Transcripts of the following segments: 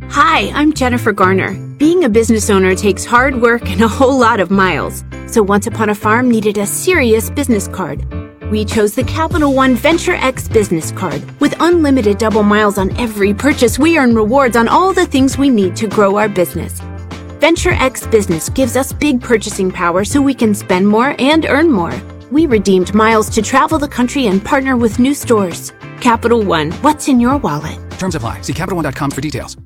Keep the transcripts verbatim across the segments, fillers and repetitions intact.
Hi, I'm Jennifer Garner. Being a business owner takes hard work and a whole lot of miles. So Once Upon a Farm needed a serious business card. We chose the Capital One Venture X business card. With unlimited double miles on every purchase, we earn rewards on all the things we need to grow our business. Venture X Business gives us big purchasing power so we can spend more and earn more. We redeemed miles to travel the country and partner with new stores. Capital One, what's in your wallet? Terms apply. See Capital One dot com for details.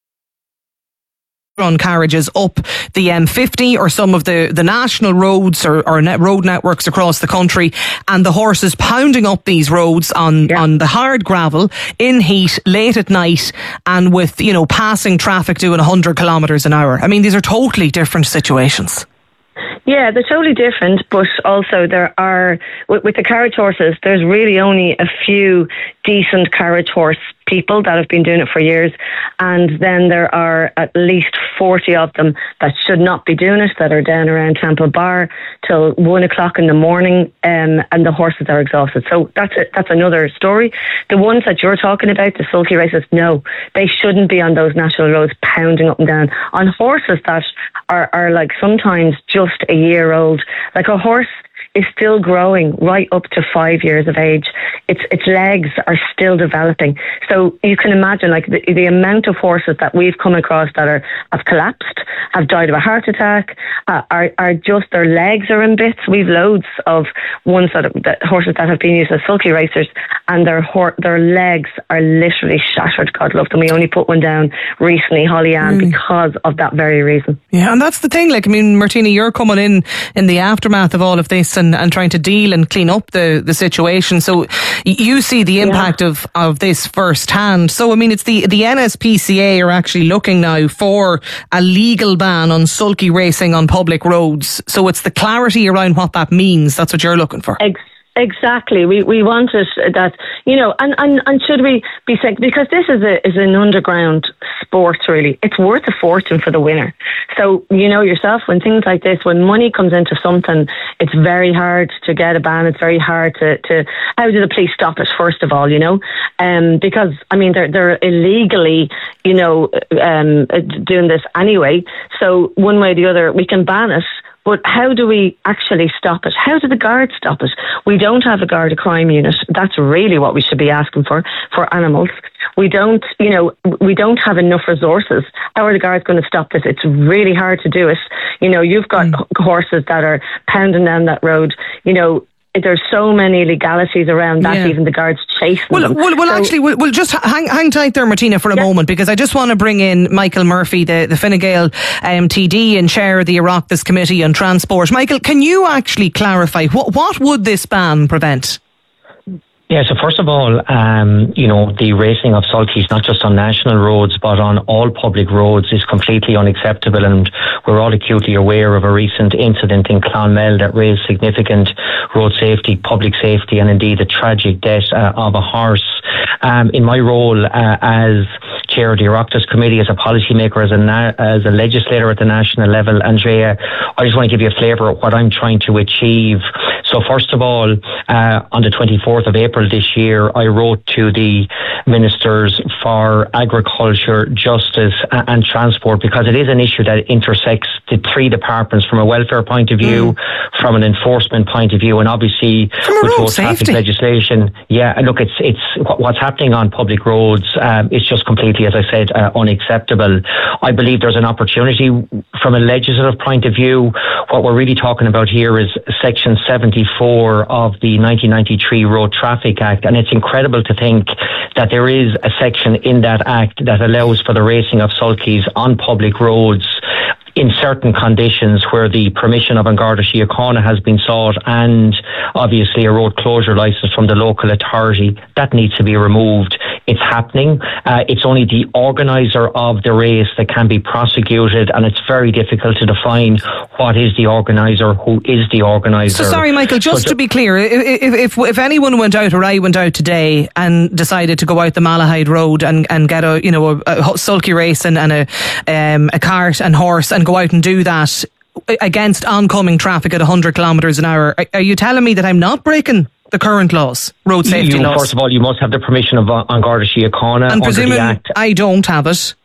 On carriages up the M fifty or some of the, the national roads or, or net road networks across the country, and the horses pounding up these roads on, yeah. on the hard gravel in heat late at night and with, you know, passing traffic doing one hundred kilometres an hour. I mean, these are totally different situations. Yeah, they're totally different, but also there are, with, with the carriage horses, there's really only a few decent carriage horse people that have been doing it for years, and then there are at least forty of them that should not be doing it, that are down around Temple Bar till one o'clock in the morning, um, and the horses are exhausted. So that's a, that's another story. The ones that you're talking about, the sulky races, no, they shouldn't be on those national roads pounding up and down on horses that are, are like sometimes just a year old. Like a horse is still growing right up to five years of age. Its its legs are still developing. So you can imagine, like the, the amount of horses that we've come across that are have collapsed, have died of a heart attack, uh, are are just their legs are in bits. We've loads of ones that, that horses that have been used as sulky racers, and their hor- their legs are literally shattered. God love them. We only put one down recently, Holly Ann, mm. because of that very reason. Yeah, and that's the thing. Like, I mean, Martina, you're coming in in the aftermath of all of this and, and trying to deal and clean up the, the situation. So you see the impact yeah. of, of this firsthand. So, I mean, it's the, the N S P C A are actually looking now for a legal ban on sulky racing on public roads. So it's the clarity around what that means. That's what you're looking for. Exactly. Exactly. We we wanted that, you know, and, and, and should we be saying, because this is a is an underground sport, really. It's worth a fortune for the winner. So, you know yourself, when things like this, when money comes into something, it's very hard to get a ban. It's very hard to, to how do the police stop it, first of all, you know? Um, because, I mean, they're, they're illegally, you know, um, doing this anyway. So one way or the other, we can ban it. But how do we actually stop it? How do the guards stop it? We don't have a Garda crime unit. That's really what we should be asking for, for animals. We don't, you know, we don't have enough resources. How are the guards going to stop this? It's really hard to do it. You know, you've got mm. horses that are pounding down that road, you know. There's so many legalities around that, yeah. even the guards chasing well, them. Well, well so, actually, we'll, we'll just hang, hang tight there, Martina, for a yeah. moment, because I just want to bring in Michael Murphy, the, the Fine Gael um, T D and chair of the Oireachtas Committee on Transport. Michael, can you actually clarify, what, what would this ban prevent? Yeah, so first of all, um, you know, the racing of sulkies, not just on national roads, but on all public roads, is completely unacceptable. And we're all acutely aware of a recent incident in Clonmel that raised significant road safety, public safety, and indeed the tragic death uh, of a horse. Um, in my role uh, as chair of the Oireachtas Committee, as a policymaker, as a na- as a legislator at the national level, Andrea, I just want to give you a flavour of what I'm trying to achieve. So first of all, uh, on the twenty-fourth of April this year, I wrote to the Ministers for Agriculture, Justice and Transport, because it is an issue that intersects the three departments from a welfare point of view, mm. from an enforcement point of view, and obviously with road traffic legislation. Yeah, and look, it's it's what's happening on public roads. Um, it's just completely, as I said, uh, unacceptable. I believe there's an opportunity from a legislative point of view. What we're really talking about here is Section seventy-four of the nineteen ninety-three Road Traffic Act, and it's incredible to think that there is a section in that act that allows for the racing of sulkies on public roads in certain conditions where the permission of An Garda Síochána has been sought, and obviously a road closure licence from the local authority. That needs to be removed. It's happening. Uh, it's only the organiser of the race that can be prosecuted, and it's very difficult to define what is the organiser, who is the organiser. So sorry, Michael, just so, to be clear, if, if if anyone went out, or I went out today and decided to go out the Malahide Road and, and get a, you know, a, a sulky race and, and a um, a cart and horse and go out and do that against oncoming traffic at one hundred kilometres an hour, are, are you telling me that I'm not breaking the current laws, road safety you, laws? First of all, you must have the permission of An Garda Síochána. And presuming I don't have it,